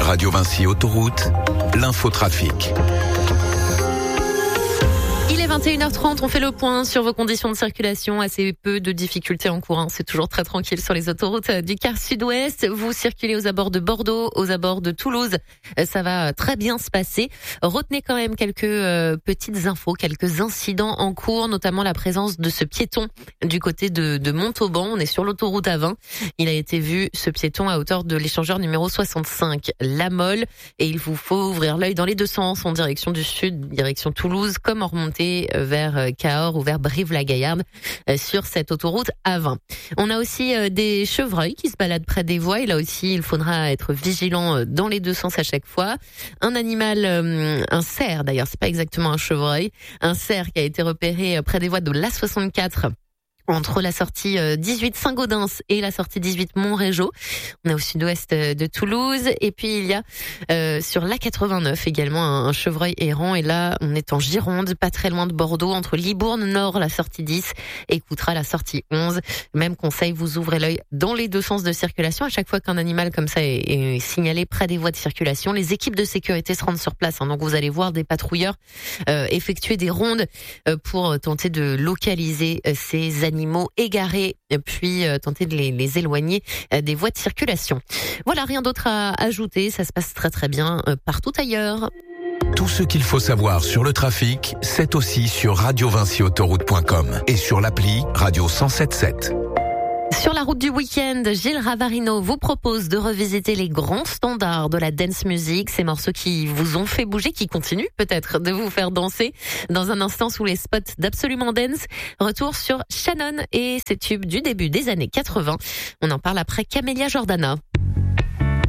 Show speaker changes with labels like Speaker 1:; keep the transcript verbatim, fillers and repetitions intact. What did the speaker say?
Speaker 1: Radio Vinci Autoroute, l'infotrafic.
Speaker 2: Il est vingt et une heures trente, on fait le point sur vos conditions de circulation, assez peu de difficultés en cours, hein. C'est toujours très tranquille sur les autoroutes du quart sud-ouest. Vous circulez aux abords de Bordeaux, aux abords de Toulouse, ça va très bien se passer. Retenez quand même quelques euh, petites infos, quelques incidents en cours, notamment la présence de ce piéton du côté de, de Montauban. On est sur l'autoroute A vingt. Il a été vu, ce piéton, à hauteur de l'échangeur numéro soixante-cinq, La Mole, et il vous faut ouvrir l'œil dans les deux sens, en direction du sud, direction Toulouse, comme en remontée vers Cahors ou vers Brive-la-Gaillarde sur cette autoroute A vingt. On a aussi des chevreuils qui se baladent près des voies et là aussi il faudra être vigilant dans les deux sens à chaque fois. Un animal, un cerf d'ailleurs, c'est pas exactement un chevreuil, un cerf qui a été repéré près des voies de l'A soixante-quatre entre la sortie dix-huit Saint-Gaudens et la sortie dix-huit Montrégeau. On est au sud-ouest de Toulouse. Et puis il y a euh, sur l'A quatre-vingt-neuf également un, un chevreuil errant. Et là, on est en Gironde, pas très loin de Bordeaux, entre Libourne Nord, la sortie dix, et Coutras, la sortie onze. Même conseil, vous ouvrez l'œil dans les deux sens de circulation. À chaque fois qu'un animal comme ça est, est signalé près des voies de circulation, les équipes de sécurité se rendent sur place. Hein. Donc vous allez voir des patrouilleurs euh, effectuer des rondes euh, pour tenter de localiser euh, ces animaux égarés, puis euh, tenter de les, les éloigner euh, des voies de circulation. Voilà, rien d'autre à ajouter, ça se passe très très bien euh, partout ailleurs.
Speaker 1: Tout ce qu'il faut savoir sur le trafic, c'est aussi sur radio vinci autoroute point com et sur l'appli Radio cent sept sept.
Speaker 2: Sur la route du week-end, Gilles Ravarino vous propose de revisiter les grands standards de la dance music, ces morceaux qui vous ont fait bouger, qui continuent peut-être de vous faire danser. Dans un instant, sous les spots d'Absolument Dance, retour sur Shannon et ses tubes du début des années quatre-vingts. On en parle après Camélia Jordana.